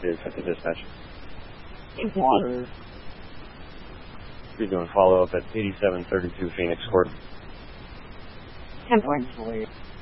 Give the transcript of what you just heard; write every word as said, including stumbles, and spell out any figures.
Dave, at the dispatch. Water. You're doing follow-up at eighty-seven thirty-two Phoenix Court. ten points, please.